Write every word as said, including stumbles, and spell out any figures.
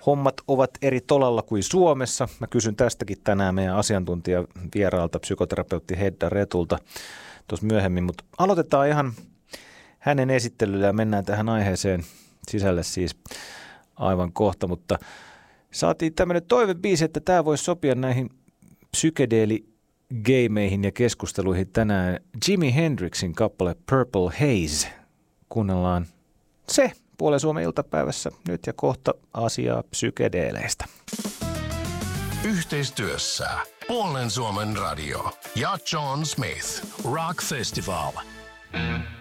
hommat ovat eri tolalla kuin Suomessa. Mä kysyn tästäkin tänään meidän asiantuntijavieraalta, psykoterapeutti Hedda Retulta tuossa myöhemmin, mutta aloitetaan ihan hänen esittelyllä ja mennään tähän aiheeseen sisälle siis aivan kohta, mutta saatiin tämmöinen toivebiisi, että tämä voisi sopia näihin psykedeeli-gameihin ja keskusteluihin tänään. Jimi Hendrixin kappale Purple Haze. Kuunnellaan se Puolen Suomen iltapäivässä nyt ja kohta asiaa psykedeeleistä. Yhteistyössä Puolen Suomen radio ja John Smith Rock Festival.